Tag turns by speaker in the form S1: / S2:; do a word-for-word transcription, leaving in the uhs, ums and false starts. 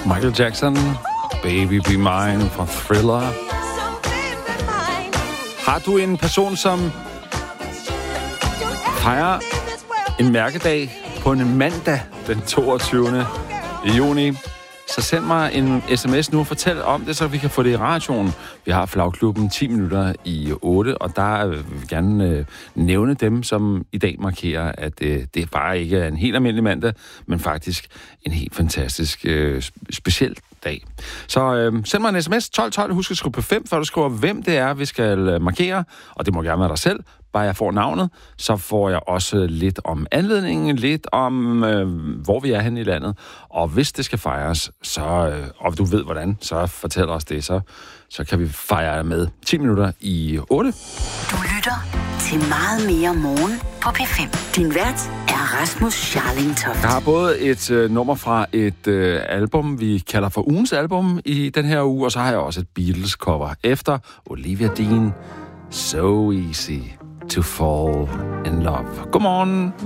S1: Michael Jackson, Baby Be Mine fra Thriller. Har du en person, som fejrer en mærkedag på en mandag den toogtyvende juni, så send mig en sms nu og fortæl om det, så vi kan få det i radioen. Vi har Flagklubben ti minutter i otte, og der vil vi gerne øh, nævne dem, som i dag markerer, at øh, det bare ikke er en helt almindelig mandag, men faktisk en helt fantastisk øh, speciel dag. Så øh, send mig en sms tolv tolv, husk at skrive på fem, før du skriver, hvem det er, vi skal markere, og det må gerne være dig selv. Bare jeg får navnet, så får jeg også lidt om anledningen, lidt om, øh, hvor vi er henne i landet. Og hvis det skal fejres, så, øh, og du ved hvordan, så fortæl os det, så, så kan vi fejre med ti minutter i otte.
S2: Du lytter til Meget mere morgen på P fem. Din vært er Rasmus Scharling Toft.
S1: Jeg har både et øh, nummer fra et øh, album, vi kalder for ugens album i den her uge, og så har jeg også et Beatles-cover efter Olivia Dean, So Easy to Fall in Love. Godmorgen.